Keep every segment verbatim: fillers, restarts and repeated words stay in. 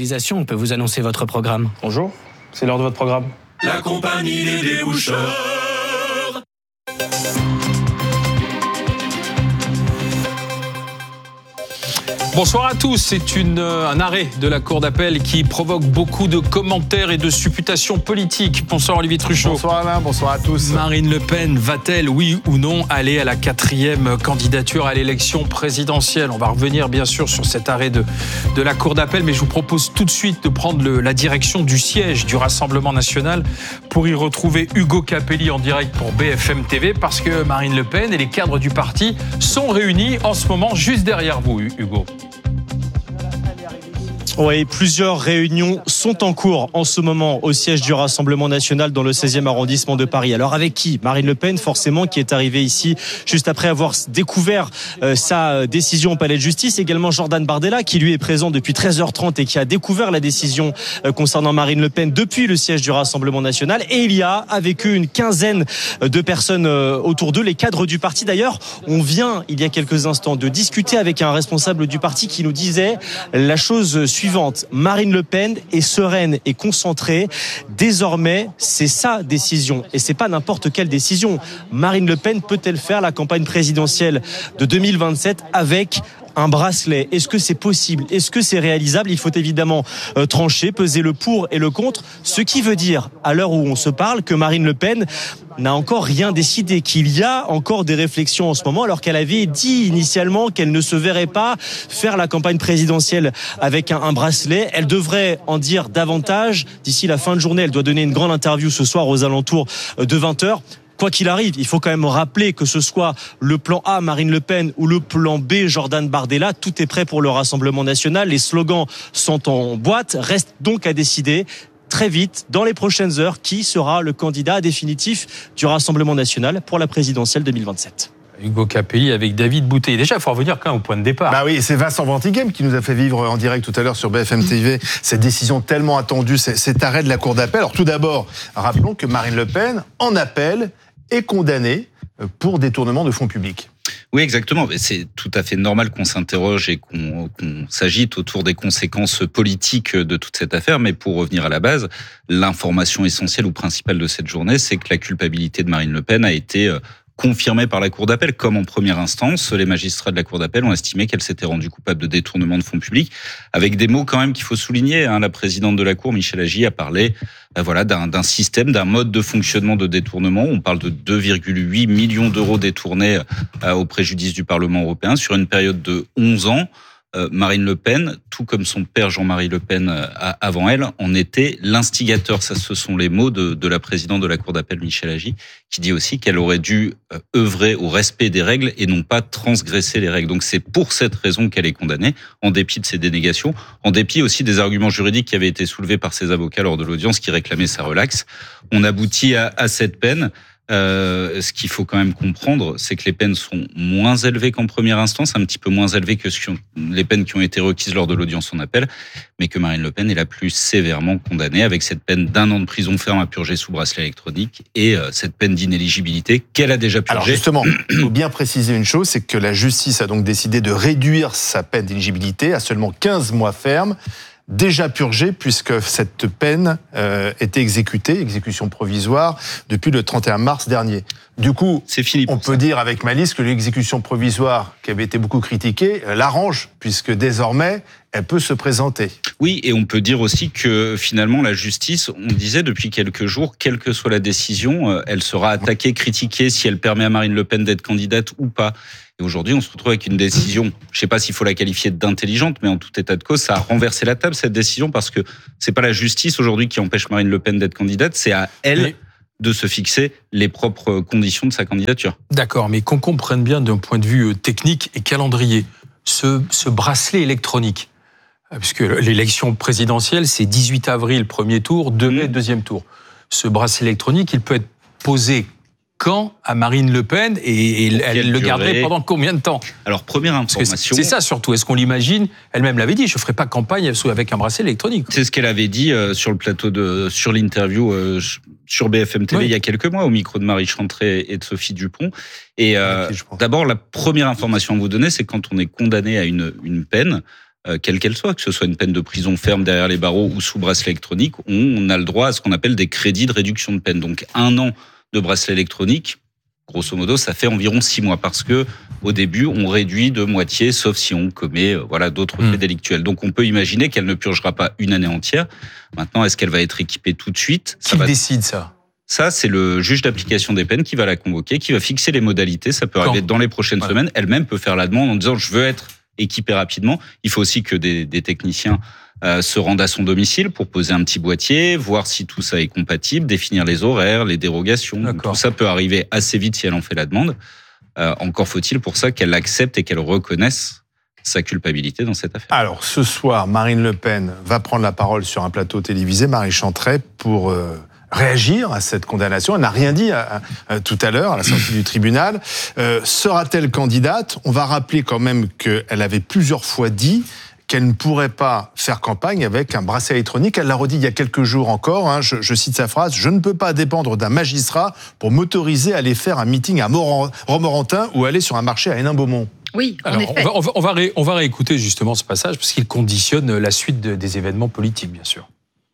localisation, on peut vous annoncer votre programme. Bonjour, c'est l'heure de votre programme. La compagnie des déboucheurs. Bonsoir à tous. C'est une, un arrêt de la Cour d'appel qui provoque beaucoup de commentaires et de supputations politiques. Bonsoir Olivier Truchot. Bonsoir Alain, bonsoir à tous. Marine Le Pen va-t-elle, oui ou non, aller à la quatrième candidature à l'élection présidentielle ? On va revenir bien sûr sur cet arrêt de, de la Cour d'appel, mais je vous propose tout de suite de prendre le, la direction du siège du Rassemblement national pour y retrouver Hugo Capelli en direct pour B F M T V, parce que Marine Le Pen et les cadres du parti sont réunis en ce moment juste derrière vous, Hugo. Oui, plusieurs réunions sont en cours en ce moment au siège du Rassemblement national dans le seizième arrondissement de Paris. Alors avec qui ? Marine Le Pen, forcément, qui est arrivée ici juste après avoir découvert euh, sa décision au palais de justice. Également Jordan Bardella, qui lui est présent depuis treize heures trente et qui a découvert la décision euh, concernant Marine Le Pen depuis le siège du Rassemblement national. Et il y a avec eux une quinzaine de personnes euh, autour d'eux, les cadres du parti. D'ailleurs, on vient, il y a quelques instants, de discuter avec un responsable du parti qui nous disait la chose suivante. Marine Le Pen est sereine et concentrée. Désormais, c'est sa décision. Et c'est pas n'importe quelle décision. Marine Le Pen peut-elle faire la campagne présidentielle de deux mille vingt-sept avec un bracelet ? Est-ce que c'est possible ? Est-ce que c'est réalisable ? Il faut évidemment euh, trancher, peser le pour et le contre. Ce qui veut dire, à l'heure où on se parle, que Marine Le Pen n'a encore rien décidé, qu'il y a encore des réflexions en ce moment, alors qu'elle avait dit initialement qu'elle ne se verrait pas faire la campagne présidentielle avec un, un bracelet. Elle devrait en dire davantage d'ici la fin de journée. Elle doit donner une grande interview ce soir aux alentours de vingt heures. Quoi qu'il arrive, il faut quand même rappeler que ce soit le plan A, Marine Le Pen, ou le plan B, Jordan Bardella, tout est prêt pour le Rassemblement national. Les slogans sont en boîte. Reste donc à décider très vite, dans les prochaines heures, qui sera le candidat définitif du Rassemblement national pour la présidentielle deux mille vingt-sept. Hugo Capelli avec David Boutet. Déjà, il faut revenir quand même au point de départ. Bah oui, c'est Vincent Ventigame qui nous a fait vivre en direct tout à l'heure sur B F M T V cette décision tellement attendue, cet arrêt de la Cour d'appel. Alors tout d'abord, rappelons que Marine Le Pen, en appel, est condamnée pour détournement de fonds publics. Oui, exactement. C'est tout à fait normal qu'on s'interroge et qu'on, qu'on s'agite autour des conséquences politiques de toute cette affaire. Mais pour revenir à la base, l'information essentielle ou principale de cette journée, c'est que la culpabilité de Marine Le Pen a été confirmée par la Cour d'appel. Comme en première instance, les magistrats de la Cour d'appel ont estimé qu'elle s'était rendue coupable de détournement de fonds publics, avec des mots quand même qu'il faut souligner. Hein. La présidente de la Cour, Michèle Agy, a parlé euh, voilà, d'un, d'un système, d'un mode de fonctionnement de détournement. On parle de deux virgule huit millions d'euros détournés euh, au préjudice du Parlement européen sur une période de onze ans. Euh, Marine Le Pen, tout comme son père Jean-Marie Le Pen euh, avant elle, en était l'instigateur. Ça, ce sont les mots de, de la présidente de la Cour d'appel, Michèle Agy, qui dit aussi qu'elle aurait dû euh, œuvrer au respect des règles et non pas transgresser les règles. Donc c'est pour cette raison qu'elle est condamnée, en dépit de ses dénégations, en dépit aussi des arguments juridiques qui avaient été soulevés par ses avocats lors de l'audience qui réclamaient sa relaxe. On aboutit à, à cette peine. Euh, ce qu'il faut quand même comprendre, c'est que les peines sont moins élevées qu'en première instance, un petit peu moins élevées que les peines qui ont été requises lors de l'audience en appel, mais que Marine Le Pen est la plus sévèrement condamnée, avec cette peine d'un an de prison ferme à purger sous bracelet électronique et euh, cette peine d'inéligibilité qu'elle a déjà purgée. Alors justement, il faut bien préciser une chose, c'est que la justice a donc décidé de réduire sa peine d'inéligibilité à seulement quinze mois ferme, déjà purgée, puisque cette peine euh, était exécutée, exécution provisoire, depuis le trente et un mars dernier. Du coup, c'est fini on peut ça. dire avec malice que l'exécution provisoire, qui avait été beaucoup critiquée, l'arrange, puisque désormais, elle peut se présenter. Oui, et on peut dire aussi que finalement, la justice, on disait depuis quelques jours, quelle que soit la décision, elle sera attaquée, critiquée si elle permet à Marine Le Pen d'être candidate ou pas. Et aujourd'hui, on se retrouve avec une décision, je ne sais pas s'il faut la qualifier d'intelligente, mais en tout état de cause, ça a renversé la table, cette décision, parce que c'est pas la justice aujourd'hui qui empêche Marine Le Pen d'être candidate, c'est à elle mais... de se fixer les propres conditions de sa candidature. D'accord, mais qu'on comprenne bien d'un point de vue technique et calendrier, ce, ce bracelet électronique, puisque l'élection présidentielle, c'est dix-huit avril, premier tour, deux mai, deuxième tour. Ce bracelet électronique, il peut être posé quand à Marine Le Pen et, et elle le garderait pendant combien de temps ? Alors, première information... C'est ça surtout, est-ce qu'on l'imagine ? Elle-même l'avait dit, je ne ferai pas campagne avec un bracelet électronique. C'est ce qu'elle avait dit euh, sur le plateau, de, sur l'interview euh, sur B F M T V oui. il y a quelques mois, au micro de Marie Chantrey et de Sophie Dupont. Et euh, d'abord, la première information à vous donner, c'est quand on est condamné à une, une peine, euh, quelle qu'elle soit, que ce soit une peine de prison ferme derrière les barreaux ou sous bracelet électronique, on a le droit à ce qu'on appelle des crédits de réduction de peine. Donc un an de bracelet électronique, grosso modo, ça fait environ six mois parce que au début, on réduit de moitié, sauf si on commet euh, voilà d'autres mmh. faits délictuels. Donc on peut imaginer qu'elle ne purgera pas une année entière. Maintenant, est-ce qu'elle va être équipée tout de suite? Qui va... décide ça? Ça, c'est le juge d'application des peines qui va la convoquer, qui va fixer les modalités. Ça peut arriver Quand dans les prochaines voilà. semaines. Elle-même peut faire la demande en disant « je veux être équipée rapidement ». Il faut aussi que des, des techniciens euh, se rendent à son domicile pour poser un petit boîtier, voir si tout ça est compatible, définir les horaires, les dérogations. Tout ça peut arriver assez vite si elle en fait la demande. Euh, encore faut-il pour ça qu'elle accepte et qu'elle reconnaisse sa culpabilité dans cette affaire. Alors, ce soir, Marine Le Pen va prendre la parole sur un plateau télévisé, Marie Chantret, pour... Euh réagir à cette condamnation. Elle n'a rien dit à, à, à, tout à l'heure, à la sortie du tribunal. Euh, sera-t-elle candidate? On va rappeler quand même qu'elle avait plusieurs fois dit qu'elle ne pourrait pas faire campagne avec un bracelet électronique. Elle l'a redit il y a quelques jours encore, hein, je, je cite sa phrase, « Je ne peux pas dépendre d'un magistrat pour m'autoriser à aller faire un meeting à Romorantin ou aller sur un marché à Hénin-Beaumont ». Oui, en Alors, effet. On va, on, va, on va réécouter justement ce passage parce qu'il conditionne la suite de, des événements politiques, bien sûr.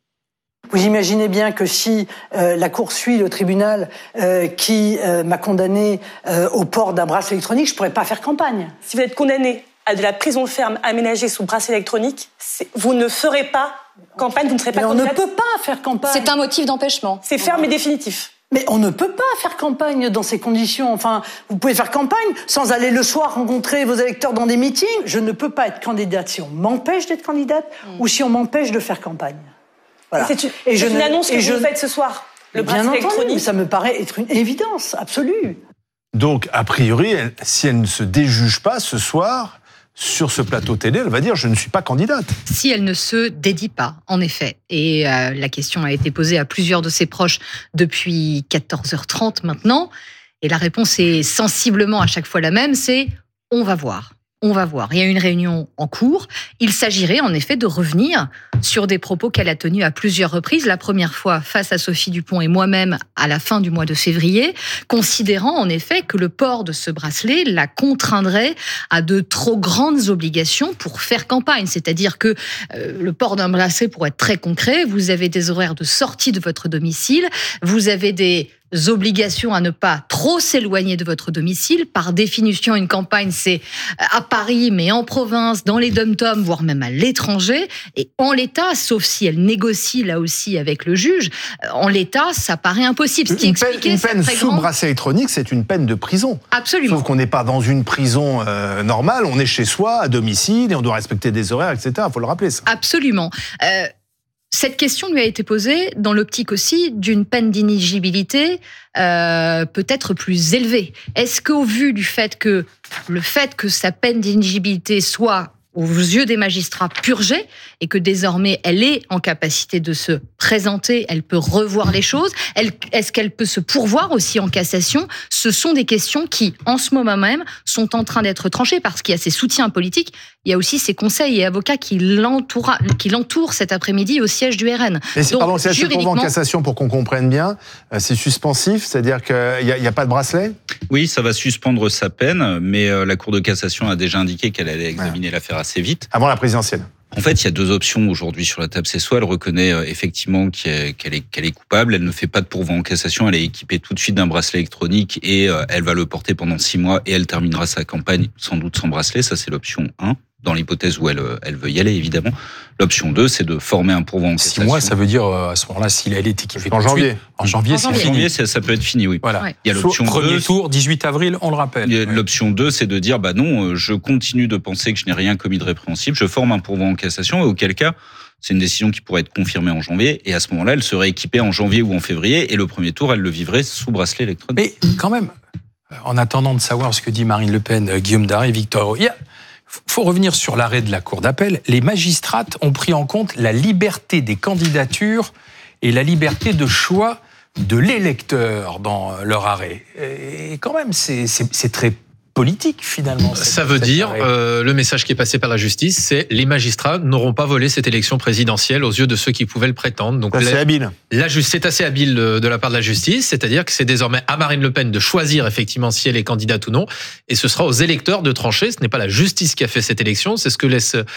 Vous imaginez bien que si euh, la Cour suit le tribunal euh, qui euh, m'a condamné euh, au port d'un bracelet électronique, je ne pourrais pas faire campagne. Si vous êtes condamné à de la prison ferme aménagée sous bracelet électronique, vous ne ferez pas campagne, vous ne serez pas Mais on candidate. ne peut pas faire campagne. C'est un motif d'empêchement. C'est ferme et définitif. Mais on ne peut pas faire campagne dans ces conditions. Enfin, vous pouvez faire campagne sans aller le soir rencontrer vos électeurs dans des meetings. Je ne peux pas être candidate si on m'empêche d'être candidate mmh. ou si on m'empêche de faire campagne. Voilà. C'est une, et je une ne, annonce que je... vous faites ce soir. Le bracelet électronique. Ça me paraît être une évidence absolue. Donc, a priori, elle, si elle ne se déjuge pas ce soir, sur ce plateau télé, elle va dire « je ne suis pas candidate ». Si elle ne se dédie pas, en effet. Et euh, la question a été posée à plusieurs de ses proches depuis quatorze heures trente maintenant. Et la réponse est sensiblement à chaque fois la même, c'est « on va voir ». On va voir. Il y a une réunion en cours. Il s'agirait en effet de revenir sur des propos qu'elle a tenus à plusieurs reprises. La première fois face à Sophie Dupont et moi-même à la fin du mois de février, considérant en effet que le port de ce bracelet la contraindrait à de trop grandes obligations pour faire campagne. C'est-à-dire que euh, le port d'un bracelet, pour être très concret, vous avez des horaires de sortie de votre domicile, vous avez des obligations à ne pas trop s'éloigner de votre domicile. Par définition, une campagne, c'est à Paris, mais en province, dans les dom-toms, voire même à l'étranger. Et en l'état, sauf si elle négocie là aussi avec le juge, en l'état, ça paraît impossible. Ce qui une peine, une peine sous grande... bracelet électronique, c'est une peine de prison. Absolument. Sauf qu'on n'est pas dans une prison euh, normale, on est chez soi, à domicile, et on doit respecter des horaires, et cetera. Il faut le rappeler, ça. Absolument. Euh... Cette question lui a été posée dans l'optique aussi d'une peine d'inéligibilité euh, peut-être plus élevée. Est-ce qu'au vu du fait que le fait que sa peine d'inéligibilité soit aux yeux des magistrats purgée et que désormais elle est en capacité de se présenter, elle peut revoir les choses, elle, est-ce qu'elle peut se pourvoir aussi en cassation? Ce sont des questions qui, en ce moment même, sont en train d'être tranchées parce qu'il y a ses soutiens politiques, il y a aussi ses conseils et avocats qui l'entourent, qui l'entourent cet après-midi au siège du R N. Mais c'est, pardon, c'est assez juridiquement... pourvu en cassation pour qu'on comprenne bien, c'est suspensif, c'est-à-dire qu'il n'y a, a pas de bracelet? Oui, ça va suspendre sa peine, mais la Cour de cassation a déjà indiqué qu'elle allait examiner ouais. l'affaire assez vite. Avant la présidentielle. En fait, il y a deux options aujourd'hui sur la table. C'est soit elle reconnaît effectivement qu'elle est, qu'elle est coupable, elle ne fait pas de pourvoi en cassation, elle est équipée tout de suite d'un bracelet électronique et elle va le porter pendant six mois et elle terminera sa campagne sans doute sans bracelet. Ça, c'est l'option un, dans l'hypothèse où elle, elle veut y aller, évidemment. L'option deux, c'est de former un pourvoi en cassation. Six mois, ça veut dire, à ce moment-là, s'il elle est équipée en janvier. En janvier, en c'est janvier. fini. En janvier, ça, ça peut être fini, oui. Voilà. Ouais. Il y a l'option Premier deux, tour, dix-huit avril, on le rappelle. L'option deux, c'est de dire, bah non, je continue de penser que je n'ai rien commis de répréhensible, je forme un pourvoi en cassation, et auquel cas, c'est une décision qui pourrait être confirmée en janvier, et à ce moment-là, elle serait équipée en janvier ou en février, et le premier tour, elle le vivrait sous bracelet électronique. Mais quand même, en attendant de savoir ce que dit Marine Le Pen, Guillaume Daré, Victor, il faut revenir sur l'arrêt de la Cour d'appel. Les magistrates ont pris en compte la liberté des candidatures et la liberté de choix de l'électeur dans leur arrêt. Et quand même, c'est, c'est, c'est très politique, finalement. Ça veut dire, euh, le message qui est passé par la justice, c'est les magistrats n'auront pas volé cette élection présidentielle aux yeux de ceux qui pouvaient le prétendre. Donc, c'est habile. La, c'est assez habile de la part de la justice, c'est-à-dire que c'est désormais à Marine Le Pen de choisir effectivement si elle est candidate ou non, et ce sera aux électeurs de trancher. Ce n'est pas la justice qui a fait cette élection, c'est ce que laisse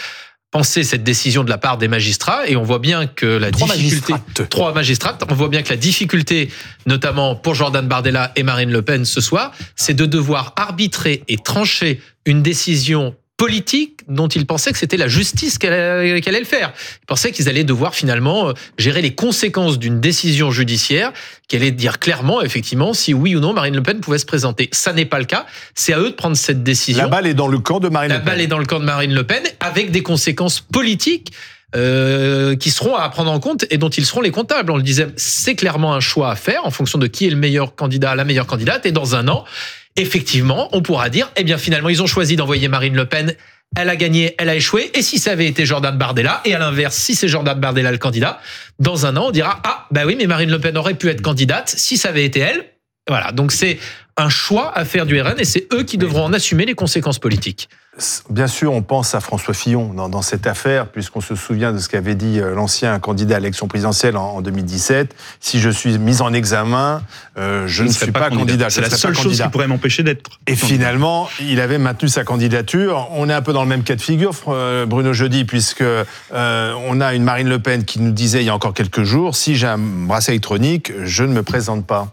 penser cette décision de la part des magistrats, et on voit bien que la Trois difficulté... magistrates. Trois magistrates. On voit bien que la difficulté, notamment pour Jordan Bardella et Marine Le Pen ce soir, c'est de devoir arbitrer et trancher une décision politique dont ils pensaient que c'était la justice qu'elle allait, qu'elle allait le faire. Ils pensaient qu'ils allaient devoir finalement gérer les conséquences d'une décision judiciaire, qui allait dire clairement, effectivement, si oui ou non Marine Le Pen pouvait se présenter. Ça n'est pas le cas. C'est à eux de prendre cette décision. La balle est dans le camp de Marine La Le Pen. balle est dans le camp de Marine Le Pen, avec des conséquences politiques euh, qui seront à prendre en compte et dont ils seront les comptables. On le disait, c'est clairement un choix à faire en fonction de qui est le meilleur candidat, la meilleure candidate. Et dans un an, effectivement, on pourra dire, eh bien finalement, ils ont choisi d'envoyer Marine Le Pen. Elle a gagné, elle a échoué. Et si ça avait été Jordan Bardella, et à l'inverse, si c'est Jordan Bardella le candidat, dans un an, on dira, ah, bah oui, mais Marine Le Pen aurait pu être candidate si ça avait été elle. Voilà. Donc c'est un choix à faire du R N et c'est eux qui devront en assumer les conséquences politiques. Bien sûr, on pense à François Fillon dans, dans cette affaire, puisqu'on se souvient de ce qu'avait dit l'ancien candidat à l'élection présidentielle en, en deux mille dix-sept. Si je suis mis en examen, euh, je, je ne suis pas, pas candidat. C'est la seule chose candidat. qui pourrait m'empêcher d'être. Et candidat. Finalement, il avait maintenu sa candidature. On est un peu dans le même cas de figure, Bruno Jeudi, puisque euh, on a une Marine Le Pen qui nous disait il y a encore quelques jours, si j'ai un bracelet électronique, je ne me présente pas.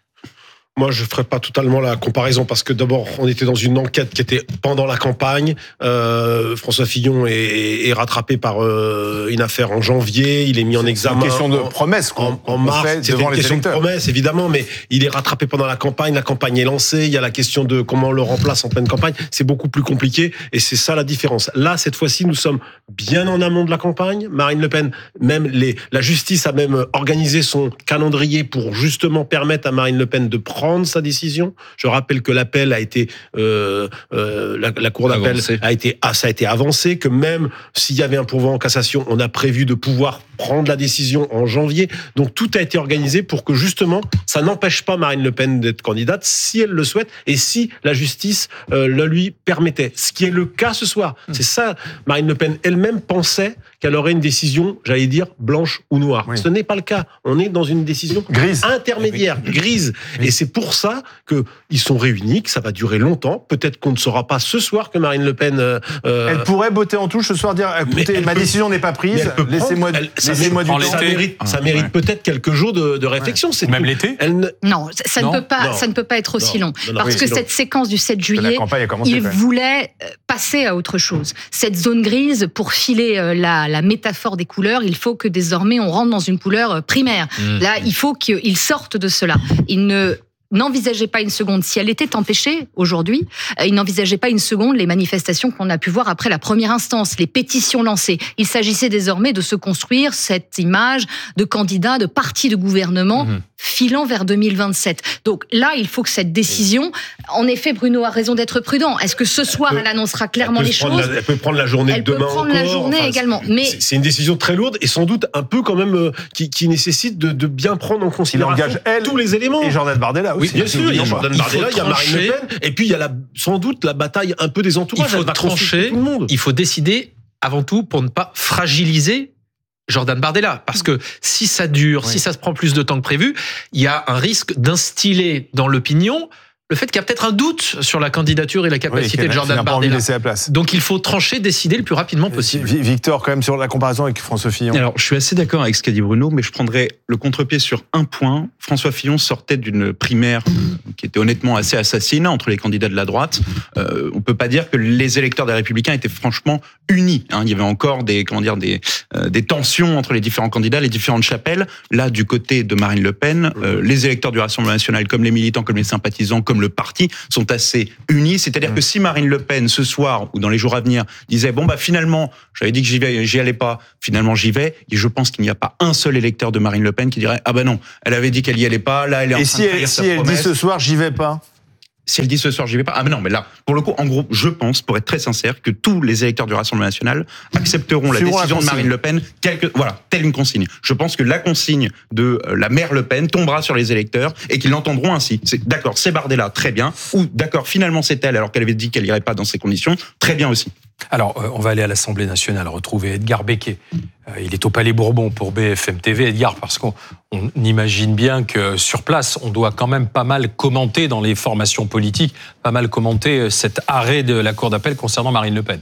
Moi, je ne ferai pas totalement la comparaison parce que d'abord, on était dans une enquête qui était pendant la campagne. Euh, François Fillon est, est rattrapé par euh, une affaire en janvier. Il est mis en examen. C'est une question de promesse en, en mars. C'est une question de promesse, évidemment, mais il est rattrapé pendant la campagne. La campagne est lancée. Il y a la question de comment on le remplace en pleine campagne. C'est beaucoup plus compliqué et c'est ça la différence. Là, cette fois-ci, nous sommes bien en amont de la campagne. Marine Le Pen, même les, la justice a même organisé son calendrier pour justement permettre à Marine Le Pen de prendre sa décision. Je rappelle que l'appel a été, euh, euh, la, la cour d'appel avancé. a été, ah, ça a été avancé, que même s'il y avait un pourvoi en cassation, on a prévu de pouvoir prendre la décision en janvier. Donc tout a été organisé pour que justement, ça n'empêche pas Marine Le Pen d'être candidate si elle le souhaite et si la justice euh, le lui permettait. Ce qui est le cas ce soir. Mmh. C'est ça. Marine Le Pen elle-même pensait qu'elle aurait une décision, j'allais dire, blanche ou noire. Oui. Ce n'est pas le cas. On est dans une décision grise, intermédiaire, oui. grise. Oui. Et c'est pour ça qu'ils sont réunis, que ça va durer longtemps. Peut-être qu'on ne saura pas ce soir que Marine Le Pen... Euh, elle pourrait botter en touche ce soir, dire, écoutez, ma peut, décision n'est pas prise, laissez-moi, elle, laissez-moi du temps. Ça mérite, ça mérite ouais. peut-être quelques jours de, de réflexion. Ouais. C'est Même tout. l'été elle... Non, ça ne, peut pas, ça ne peut pas être aussi non. long. Non, non, parce oui, que cette long. séquence du sept juillet, commencé, il voulait passer à autre chose. Cette zone grise, pour filer la, la métaphore des couleurs, il faut que désormais on rentre dans une couleur primaire. Mmh. Là, il faut qu'ils sortent de cela. Il ne n'envisageait pas une seconde, si elle était empêchée aujourd'hui, il n'envisageait pas une seconde les manifestations qu'on a pu voir après la première instance, les pétitions lancées. Il s'agissait désormais de se construire cette image de candidat, de parti de gouvernement mmh. filant vers deux mille vingt-sept. Donc là, il faut que cette décision... En effet, Bruno a raison d'être prudent. Est-ce que ce soir, elle, peut, elle annoncera clairement les choses la, Elle peut prendre la journée elle de demain Elle peut prendre encore. la journée enfin, également. Mais c'est une décision très lourde et sans doute un peu quand même euh, qui, qui nécessite de, de bien prendre en considération engage elle tous les éléments. Et Jordan Bardella aussi. Oui, bien sûr, il y a Jordan Bardella, il y a Marine Le Pen, et puis il y a la, sans doute la bataille un peu des entourages. Il faut trancher, tout le monde. Il faut décider avant tout pour ne pas fragiliser Jordan Bardella, parce que si ça dure, oui. si ça se prend plus de temps que prévu, il y a un risque d'instiller dans l'opinion le fait qu'il y a peut-être un doute sur la candidature et la capacité oui, de Jordan Bardella. La place. Donc il faut trancher, décider le plus rapidement possible. Victor, quand même sur la comparaison avec François Fillon. Alors je suis assez d'accord avec ce qu'a dit Bruno, mais je prendrais le contre-pied sur un point. François Fillon sortait d'une primaire qui était honnêtement assez assassine entre les candidats de la droite. Euh, on peut pas dire que les électeurs des Républicains étaient franchement unis. Hein. Il y avait encore des comment dire des euh, des tensions entre les différents candidats, les différentes chapelles. Là, du côté de Marine Le Pen, euh, les électeurs du Rassemblement national, comme les militants, comme les sympathisants, comme le parti, sont assez unis. C'est-à-dire mmh. que si Marine Le Pen, ce soir ou dans les jours à venir, disait bon bah finalement, j'avais dit que j'y vais, j'y allais pas, finalement j'y vais, et je pense qu'il n'y a pas un seul électeur de Marine Le Pen qui dirait ah bah non, elle avait dit qu'elle y allait pas, là elle est en et train si de trahir elle, sa si promesse. Elle dit ce soir j'y vais pas. Si elle dit ce soir, j'y vais pas. Ah, mais non, mais là, pour le coup, en gros, je pense, pour être très sincère, que tous les électeurs du Rassemblement national accepteront la décision de Marine Le Pen, quelque, voilà, telle une consigne. Je pense que la consigne de la mère Le Pen tombera sur les électeurs et qu'ils l'entendront ainsi. C'est, d'accord, c'est Bardella, très bien. Ou, d'accord, finalement, c'est elle, alors qu'elle avait dit qu'elle irait pas dans ces conditions, très bien aussi. Alors, euh, on va aller à l'Assemblée nationale retrouver Edgar Becquet. Euh, il est au Palais Bourbon pour B F M T V. Edgar, parce qu'on on imagine bien que sur place, on doit quand même pas mal commenter dans les formations politiques, pas mal commenter cet arrêt de la Cour d'appel concernant Marine Le Pen.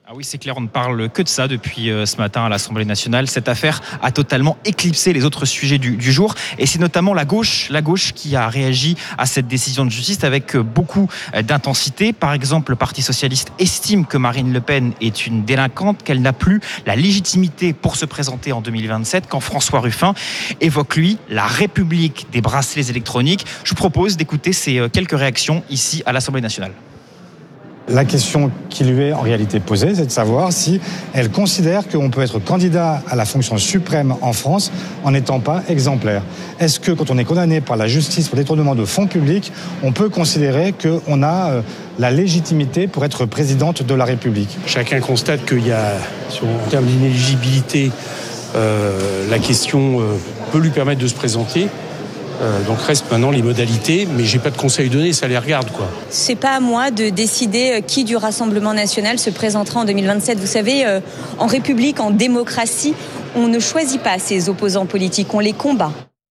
Ah oui, c'est clair, on ne parle que de ça depuis ce matin à l'Assemblée nationale. Cette affaire a totalement éclipsé les autres sujets du, du jour. Et c'est notamment la gauche, la gauche qui a réagi à cette décision de justice avec beaucoup d'intensité. Par exemple, le Parti socialiste estime que Marine Le Pen est une délinquante, qu'elle n'a plus la légitimité pour se présenter en deux mille vingt-sept, quand François Ruffin évoque, lui, la République des bracelets électroniques. Je vous propose d'écouter ces quelques réactions ici à l'Assemblée nationale. La question qui lui est en réalité posée, c'est de savoir si elle considère qu'on peut être candidat à la fonction suprême en France en n'étant pas exemplaire. Est-ce que quand on est condamné par la justice pour détournement de fonds publics, on peut considérer qu'on a la légitimité pour être présidente de la République ? Chacun constate qu'il y a, en termes d'inéligibilité, euh, la question euh, peut lui permettre de se présenter. Euh, donc reste maintenant les modalités, mais j'ai pas de conseils donnés, ça les regarde quoi. C'est pas à moi de décider qui du Rassemblement national se présentera en deux mille vingt-sept. Vous savez, euh, en République, en démocratie, on ne choisit pas ses opposants politiques, on les combat.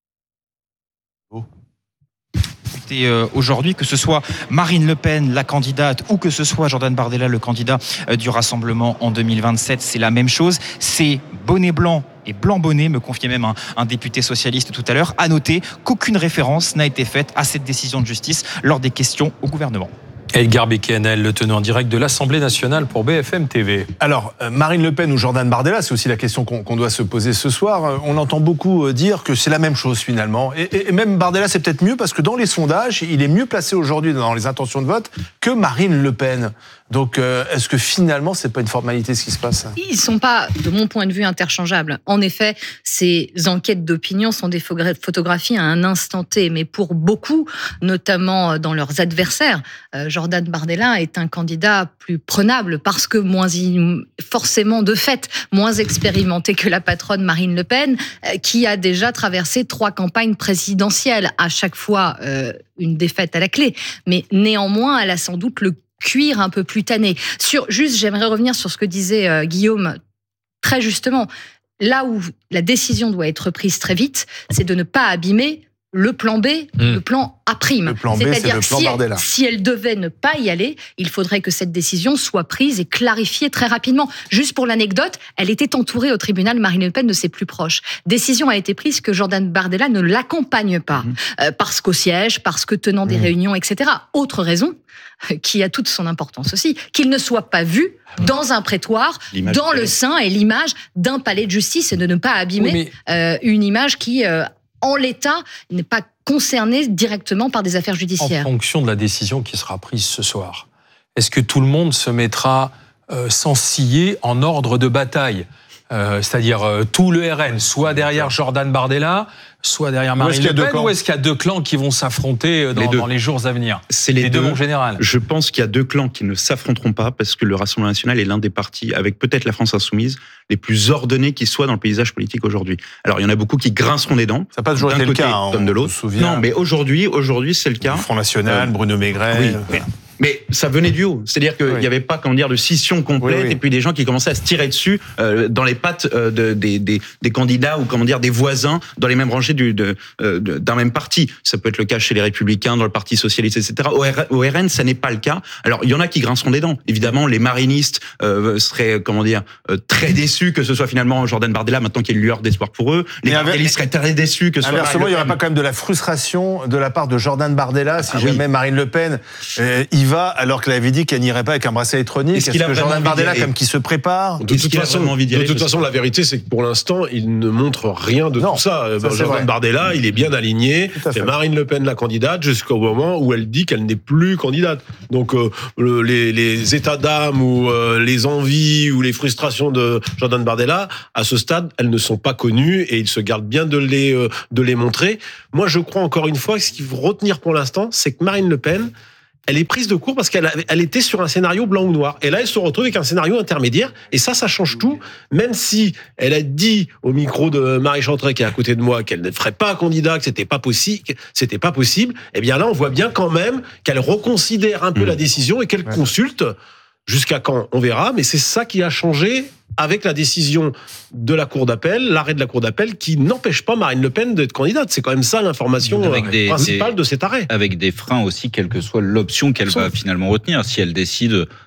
Et euh, aujourd'hui, que ce soit Marine Le Pen, la candidate, ou que ce soit Jordan Bardella, le candidat euh, du Rassemblement en deux mille vingt-sept, c'est la même chose. C'est bonnet blanc et blanc bonnet, me confiait même un, un député socialiste tout à l'heure. À noter qu'aucune référence n'a été faite à cette décision de justice lors des questions au gouvernement. Edgar Becquenel, le tenant en direct de l'Assemblée nationale pour B F M T V. Alors, Marine Le Pen ou Jordan Bardella, c'est aussi la question qu'on, qu'on doit se poser ce soir. On entend beaucoup dire que c'est la même chose finalement. Et, et même Bardella, c'est peut-être mieux parce que dans les sondages, il est mieux placé aujourd'hui dans les intentions de vote que Marine Le Pen. Donc, euh, est-ce que finalement, c'est pas une formalité ce qui se passe ? Ils sont pas, de mon point de vue, interchangeables. En effet, ces enquêtes d'opinion sont des photographies à un instant T, mais pour beaucoup, notamment dans leurs adversaires, euh, Jordan Bardella est un candidat plus prenable parce que moins forcément de fait moins expérimenté que la patronne Marine Le Pen, euh, qui a déjà traversé trois campagnes présidentielles, à chaque fois euh, une défaite à la clé. Mais néanmoins, elle a sans doute le cuir un peu plus tanné. Sur, juste, j'aimerais revenir sur ce que disait euh, Guillaume très justement. Là où la décision doit être prise très vite, c'est de ne pas abîmer le plan B, mmh. le plan A'. Le plan B, c'est C'est-à-dire le plan si Bardella. Elle, si elle devait ne pas y aller, il faudrait que cette décision soit prise et clarifiée très rapidement. Juste pour l'anecdote, elle était entourée au tribunal, Marine Le Pen, de ses plus proches. Décision a été prise que Jordan Bardella ne l'accompagne pas, mmh. euh, parce qu'au siège, parce que tenant des mmh. réunions, et cetera. Autre raison, qui a toute son importance aussi, qu'il ne soit pas vu dans un prétoire, l'image dans le sein et l'image d'un palais de justice, et de ne pas abîmer oui, mais... euh, une image qui... Euh, en l'état, n'est pas concerné directement par des affaires judiciaires. En fonction de la décision qui sera prise ce soir, est-ce que tout le monde se mettra euh, sans ciller en ordre de bataille ? euh, C'est-à-dire euh, tout le R N, soit derrière Jordan Bardella, soit derrière Marine Le Pen, ou est-ce qu'il y a deux clans qui vont s'affronter dans les, dans les jours à venir ? C'est les, les deux, deux, mon général. Je pense qu'il y a deux clans qui ne s'affronteront pas parce que le Rassemblement national est l'un des partis, avec peut-être la France insoumise, les plus ordonnés qui soient dans le paysage politique aujourd'hui. Alors, il y en a beaucoup qui grinceront des dents. Ça n'a pas toujours été le cas, hein, comme de l'autre. Non, mais aujourd'hui, aujourd'hui, c'est le cas. Le Front National, euh, Bruno Maigret. Oui, mais, mais ça venait du haut. C'est-à-dire qu'il n'y oui. avait pas, comment dire, de scission complète, oui, oui. et puis des gens qui commençaient à se tirer dessus euh, dans les pattes euh, de, des, des, des candidats ou, comment dire, des voisins dans les mêmes rangées du, de, euh, d'un même parti. Ça peut être le cas chez les Républicains, dans le Parti Socialiste, et cetera. Au, R, au R N, ça n'est pas le cas. Alors, il y en a qui grinceront des dents. Évidemment, les marinistes euh, seraient, comment dire, euh, très déçus que ce soit finalement Jordan Bardella, maintenant qu'il y a une lueur d'espoir pour eux. Les Bardélistes seraient très déçus que ce soit inversement, il n'y aurait pas quand même de la frustration de la part de Jordan Bardella si ah, jamais oui. Marine Le Pen euh, y va, alors qu'elle avait dit qu'elle n'irait pas avec un bracelet électronique. Est-ce, Est-ce qu'il que Jordan Bardella, comme qui se prépare De toute façon, de toute façon, la vérité, c'est que pour l'instant, il ne montre rien de non, tout ça. ça Jordan Bardella, il est bien aligné. C'est Marine Le Pen la candidate jusqu'au moment où elle dit qu'elle n'est plus candidate. Donc, euh, le, les, les états d'âme ou euh, les envies ou les frustrations de Jordan Bardella, à ce stade, elles ne sont pas connues et il se garde bien de les, euh, de les montrer. Moi, je crois encore une fois que ce qu'il faut retenir pour l'instant, c'est que Marine Le Pen, elle est prise de court parce qu'elle avait, elle était sur un scénario blanc ou noir. Et là, elle se retrouve avec un scénario intermédiaire. Et ça, ça change tout. Même si elle a dit au micro de Marie Chantrey, qui est à côté de moi, qu'elle ne ferait pas candidat, que c'était pas possible, que c'était pas possible. Eh bien là, on voit bien quand même qu'elle reconsidère un peu mmh. la décision et qu'elle ouais. consulte. Jusqu'à quand, on verra. Mais c'est ça qui a changé avec la décision de la Cour d'appel, l'arrêt de la Cour d'appel, qui n'empêche pas Marine Le Pen d'être candidate. C'est quand même ça l'information des, principale des, de cet arrêt. Avec des freins aussi, quelle que soit l'option qu'elle va finalement retenir. Si elle décide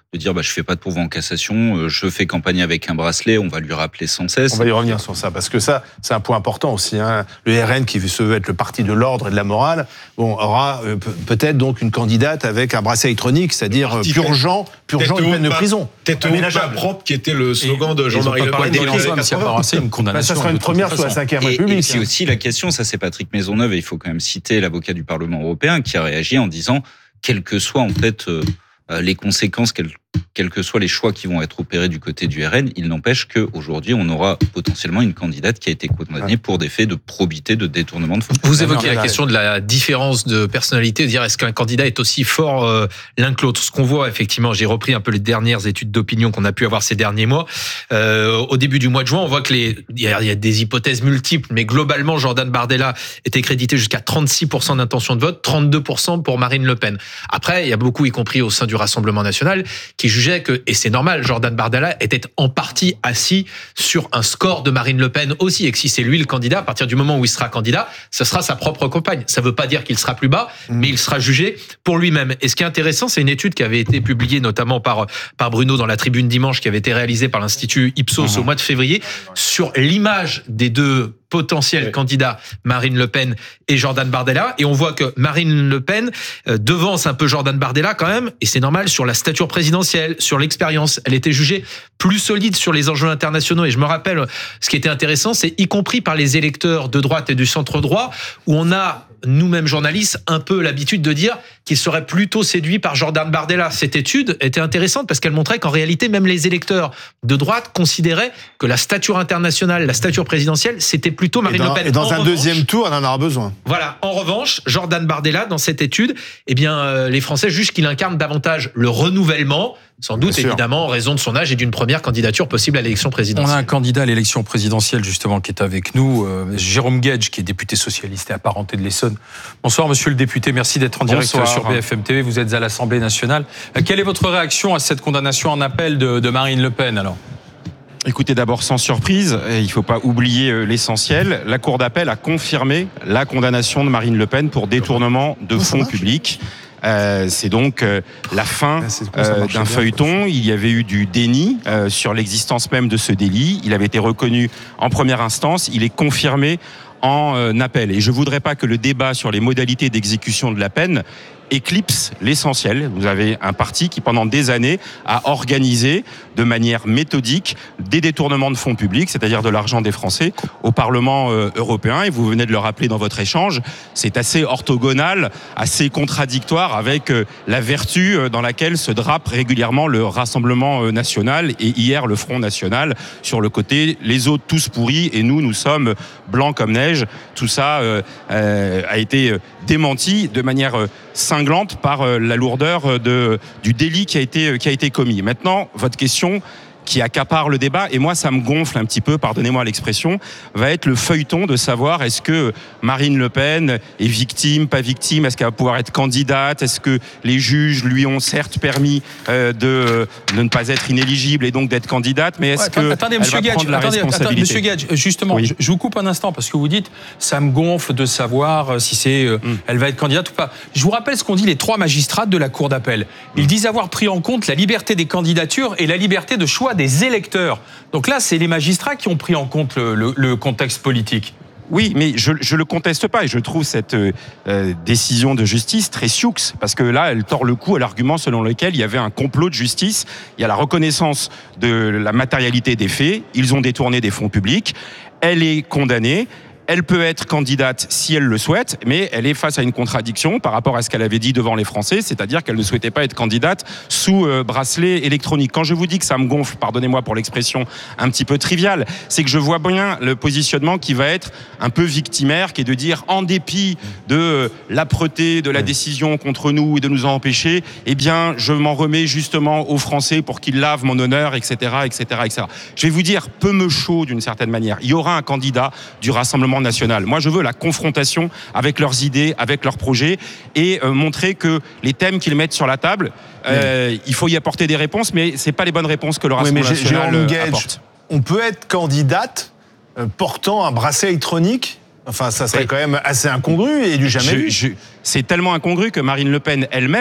de dire bah, je fais pas de pourvoi en cassation, je fais campagne avec un bracelet, on va lui rappeler sans cesse. On va y revenir sur ça, parce que ça, c'est un point important aussi. Hein. Le R N, qui se veut être le parti de l'ordre et de la morale, bon, aura euh, peut-être donc une candidate avec un bracelet électronique, c'est-à-dire purgeant, purgeant une peine de prison. Tête haute, propre, qui était le slogan de Jean-Marie Le Pen. Une condamnation. Ça sera une première sous la cinquième République. Et c'est aussi la question, ça c'est Patrick Maisonneuve, et il faut quand même citer l'avocat du Parlement européen qui a réagi en disant, quelles que soient en fait euh, les conséquences, quelles, quels que soient les choix qui vont être opérés du côté du R N, il n'empêche qu'aujourd'hui, on aura potentiellement une candidate qui a été condamnée pour des faits de probité, de détournement de fonds. Vous évoquez la question de la différence de personnalité, de dire est-ce qu'un candidat est aussi fort euh, l'un que l'autre. Ce qu'on voit, effectivement, j'ai repris un peu les dernières études d'opinion qu'on a pu avoir ces derniers mois. Euh, au début du mois de juin, on voit que les, il y a, il y a des hypothèses multiples, mais globalement, Jordan Bardella était crédité jusqu'à trente-six pour cent d'intention de vote, trente-deux pour cent pour Marine Le Pen. Après, il y a beaucoup, y compris au sein du Rassemblement national, qui jugeaient que, et c'est normal, Jordan Bardella était en partie assis sur un score de Marine Le Pen aussi, et que si c'est lui le candidat, à partir du moment où il sera candidat, ce sera sa propre campagne. Ça ne veut pas dire qu'il sera plus bas, mmh. mais il sera jugé pour lui-même. Et ce qui est intéressant, c'est une étude qui avait été publiée notamment par, par Bruno dans la Tribune Dimanche, qui avait été réalisée par l'Institut Ipsos mmh. au mois de février, sur l'image des deux potentiels oui. candidats, Marine Le Pen et Jordan Bardella. Et on voit que Marine Le Pen euh, devance un peu Jordan Bardella quand même, et c'est normal, sur la stature présidentielle, sur l'expérience. Elle était jugée plus solide sur les enjeux internationaux. Et je me rappelle, ce qui était intéressant, c'est y compris par les électeurs de droite et du centre-droit, où on a, nous-mêmes journalistes, un peu l'habitude de dire qu'ils seraient plutôt séduits par Jordan Bardella. Cette étude était intéressante parce qu'elle montrait qu'en réalité, même les électeurs de droite considéraient que la stature internationale, la stature présidentielle, c'était plutôt Marine dans, Le Pen. Et dans en un revanche, deuxième tour, on en aura besoin. Voilà. En revanche, Jordan Bardella, dans cette étude, eh bien, euh, les Français jugent qu'il incarne davantage le renouvellement, sans doute évidemment en raison de son âge et d'une première candidature possible à l'élection présidentielle. On a un candidat à l'élection présidentielle justement qui est avec nous, euh, Jérôme Guedj, qui est député socialiste et apparenté de l'Essonne. Bonsoir Monsieur le député, merci d'être en direct Bonsoir. sur B F M T V, vous êtes à l'Assemblée nationale. Quelle est votre réaction à cette condamnation en appel de, de Marine Le Pen alors ? Écoutez, d'abord, sans surprise, il ne faut pas oublier l'essentiel, la Cour d'appel a confirmé la condamnation de Marine Le Pen pour détournement de fonds publics. Euh, c'est donc euh, la fin euh, d'un feuilleton. Il y avait eu du déni euh, sur l'existence même de ce délit. Il avait été reconnu en première instance. Il est confirmé en euh, appel. Et je ne voudrais pas que le débat sur les modalités d'exécution de la peine éclipse l'essentiel. Vous avez un parti qui, pendant des années, a organisé de manière méthodique des détournements de fonds publics, c'est-à-dire de l'argent des Français, au Parlement euh, européen. Et vous venez de le rappeler dans votre échange, c'est assez orthogonal, assez contradictoire avec euh, la vertu euh, dans laquelle se drape régulièrement le Rassemblement euh, national et hier le Front national sur le côté les autres tous pourris et nous, nous sommes blancs comme neige. Tout ça euh, euh, a été démenti de manière euh, cinglante par la lourdeur de, du délit qui a été, qui a été commis. Maintenant, votre question qui accapare le débat, et moi ça me gonfle un petit peu, pardonnez-moi l'expression, va être le feuilleton de savoir est-ce que Marine Le Pen est victime, pas victime, est-ce qu'elle va pouvoir être candidate, est-ce que les juges lui ont certes permis euh, de, de ne pas être inéligible et donc d'être candidate, mais est-ce ouais, que attendez, monsieur elle va prendre la attendez, responsabilité Monsieur Guedj, justement, oui. je, je vous coupe un instant parce que vous dites ça me gonfle de savoir si c'est euh, mm. elle va être candidate ou pas. Je vous rappelle ce qu'ont dit les trois magistrats de la Cour d'appel. Ils mm. disent avoir pris en compte la liberté des candidatures et la liberté de choix des électeurs. Donc là, c'est les magistrats qui ont pris en compte le, le, le contexte politique. Oui, mais je ne le conteste pas et je trouve cette euh, décision de justice très sioux parce que là, elle tord le cou à l'argument selon lequel il y avait un complot de justice. Il y a la reconnaissance de la matérialité des faits. Ils ont détourné des fonds publics. Elle est condamnée. Elle peut être candidate si elle le souhaite, mais elle est face à une contradiction par rapport à ce qu'elle avait dit devant les Français, c'est-à-dire qu'elle ne souhaitait pas être candidate sous euh, bracelet électronique. Quand je vous dis que ça me gonfle, pardonnez-moi pour l'expression un petit peu triviale, c'est que je vois bien le positionnement qui va être un peu victimaire, qui est de dire, en dépit de euh, l'âpreté de la décision contre nous et de nous en empêcher, eh bien, je m'en remets justement aux Français pour qu'ils lavent mon honneur, et cetera, et cetera, et cetera. Je vais vous dire, peu me chaud d'une certaine manière. Il y aura un candidat du Rassemblement national. Moi, je veux la confrontation avec leurs idées, avec leurs projets et euh, montrer que les thèmes qu'ils mettent sur la table, euh, oui. il faut y apporter des réponses, mais c'est pas les bonnes réponses que le Rassemblement oui, national euh, Guedj, apporte. On peut être candidate euh, portant un bracelet électronique. Enfin, ça serait oui. quand même assez incongru et du jamais je, vu. Je, c'est tellement incongru que Marine Le Pen elle-même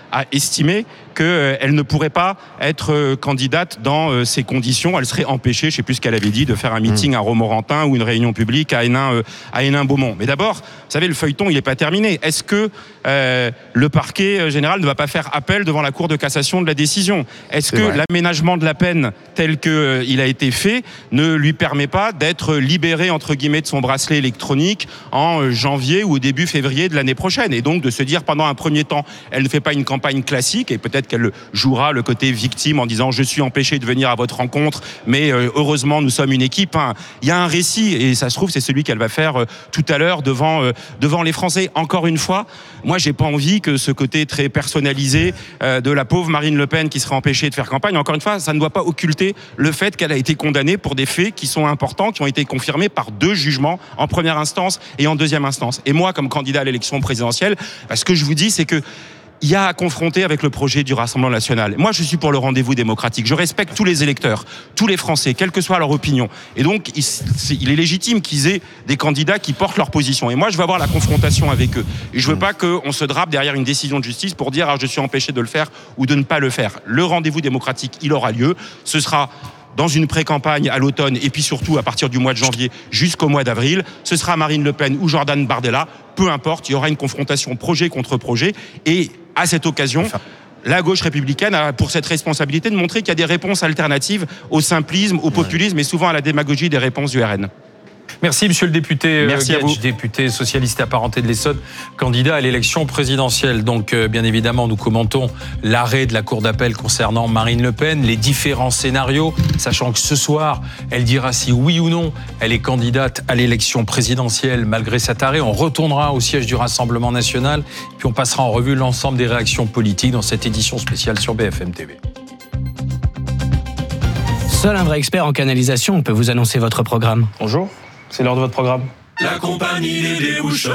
a estimé qu'elle ne pourrait pas être candidate dans ces conditions. Elle serait empêchée, je ne sais plus ce qu'elle avait dit, de faire un meeting à Romorantin ou une réunion publique à Hénin, à Hénin-Beaumont. Mais d'abord, vous savez, le feuilleton, il n'est pas terminé. Est-ce que euh, le parquet général ne va pas faire appel devant la Cour de cassation de la décision ? Est-ce que l'aménagement de la peine tel qu'il euh, a été fait ne lui permet pas d'être libéré, entre guillemets, de son bracelet électronique en janvier ou au début février de l'année prochaine ? Et donc de se dire, pendant un premier temps, elle ne fait pas une campagne classique et peut-être qu'elle jouera le côté victime en disant « je suis empêché de venir à votre rencontre, mais euh, heureusement, nous sommes une équipe hein. ». Il y a un récit et ça se trouve, c'est celui qu'elle va faire euh, tout à l'heure devant, euh, devant les Français. Encore une fois, moi, j'ai pas envie que ce côté très personnalisé euh, de la pauvre Marine Le Pen qui serait empêchée de faire campagne, encore une fois, ça ne doit pas occulter le fait qu'elle a été condamnée pour des faits qui sont importants, qui ont été confirmés par deux jugements en première instance et en deuxième instance. Et moi, comme candidat à l'élection présidentielle, ce que je vous dis, c'est que il y a à confronter avec le projet du Rassemblement national. Moi, je suis pour le rendez-vous démocratique. Je respecte tous les électeurs, tous les Français, quelle que soit leur opinion. Et donc, il est légitime qu'ils aient des candidats qui portent leur position. Et moi, je veux avoir la confrontation avec eux. Et je veux pas qu'on se drape derrière une décision de justice pour dire ah, je suis empêché de le faire ou de ne pas le faire. Le rendez-vous démocratique, il aura lieu. Ce sera dans une pré-campagne à l'automne et puis surtout à partir du mois de janvier jusqu'au mois d'avril. Ce sera Marine Le Pen ou Jordan Bardella, peu importe, il y aura une confrontation projet contre projet et à cette occasion, la gauche républicaine a pour cette responsabilité de montrer qu'il y a des réponses alternatives au simplisme, au populisme et souvent à la démagogie des réponses du R N. Merci, monsieur le député. Merci Getch, à vous. Député socialiste apparenté de l'Essonne, candidat à l'élection présidentielle. Donc, euh, bien évidemment, nous commentons l'arrêt de la Cour d'appel concernant Marine Le Pen, les différents scénarios, sachant que ce soir, elle dira si oui ou non elle est candidate à l'élection présidentielle malgré cet arrêt. On retournera au siège du Rassemblement national, puis on passera en revue l'ensemble des réactions politiques dans cette édition spéciale sur B F M T V. Seul un vrai expert en canalisation peut vous annoncer votre programme. Bonjour. C'est l'heure de votre programme. La compagnie des déboucheurs.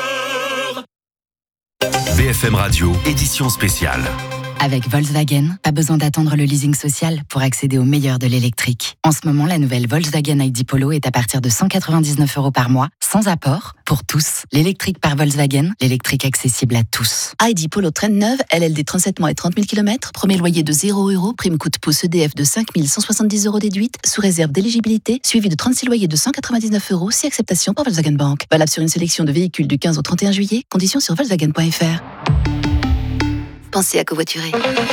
B F M Radio, édition spéciale. Avec Volkswagen, pas besoin d'attendre le leasing social pour accéder au meilleur de l'électrique. En ce moment, la nouvelle Volkswagen I D Polo est à partir de cent quatre-vingt-dix-neuf euros par mois, sans apport, pour tous. L'électrique par Volkswagen, l'électrique accessible à tous. I D Polo Trend neuve, L L D trente-sept mois et trente mille kilomètres, premier loyer de zéro euros, prime coût pouce E D F de cinq mille cent soixante-dix euros déduite, sous réserve d'éligibilité, suivi de trente-six loyers de cent quatre-vingt-dix-neuf euros, si acceptation par Volkswagen Bank. Valable sur une sélection de véhicules du quinze au trente et un juillet, conditions sur volkswagen point f r. Pensez à covoiturer.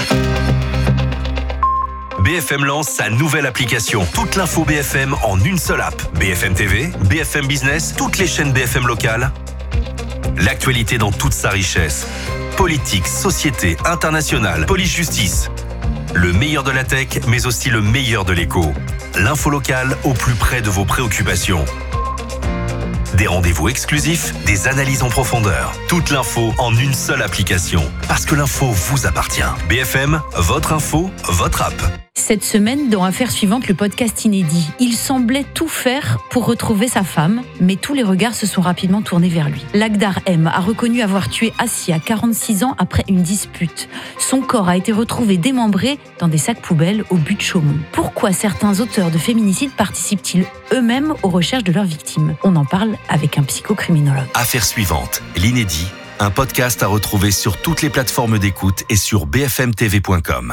B F M lance sa nouvelle application. Toute l'info B F M en une seule app. B F M T V, B F M Business, toutes les chaînes B F M locales. L'actualité dans toute sa richesse. Politique, société, internationale, police-justice. Le meilleur de la tech, mais aussi le meilleur de l'écho. L'info locale au plus près de vos préoccupations. Des rendez-vous exclusifs, des analyses en profondeur. Toute l'info en une seule application. Parce que l'info vous appartient. B F M, votre info, votre app. Cette semaine, dans Affaires suivantes, le podcast inédit. Il semblait tout faire pour retrouver sa femme, mais tous les regards se sont rapidement tournés vers lui. Lagdar M a reconnu avoir tué Assia, quarante-six ans, après une dispute. Son corps a été retrouvé démembré dans des sacs poubelles au but de Chaumont. Pourquoi certains auteurs de féminicides participent-ils eux-mêmes aux recherches de leurs victimes ? On en parle avec un psychocriminologue. Affaires suivantes, l'inédit, un podcast à retrouver sur toutes les plateformes d'écoute et sur b f m t v point com.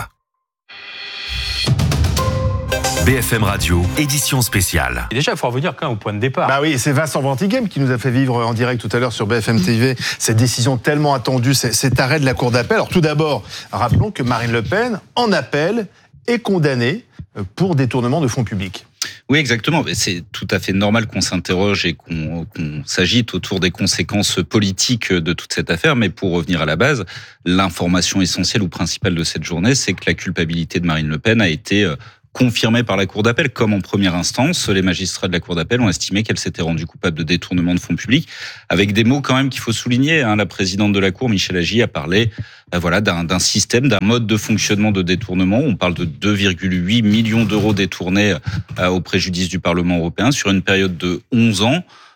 B F M Radio, édition spéciale. Et déjà, il faut revenir quand même au point de départ. Bah oui, c'est Vincent Ventigame qui nous a fait vivre en direct tout à l'heure sur B F M T V cette décision tellement attendue, cet arrêt de la Cour d'appel. Alors tout d'abord, rappelons que Marine Le Pen, en appel, est condamnée pour détournement de fonds publics. Oui, exactement. C'est tout à fait normal qu'on s'interroge et qu'on, qu'on s'agite autour des conséquences politiques de toute cette affaire. Mais pour revenir à la base, l'information essentielle ou principale de cette journée, c'est que la culpabilité de Marine Le Pen a été confirmée par la Cour d'appel. Comme en première instance, les magistrats de la Cour d'appel ont estimé qu'elle s'était rendue coupable de détournement de fonds publics, avec des mots quand même qu'il faut souligner. Hein. La présidente de la Cour, Michèle Agy, a parlé ben voilà, d'un, d'un système, d'un mode de fonctionnement de détournement. On parle de deux virgule huit millions d'euros détournés euh, au préjudice du Parlement européen sur une période de onze ans.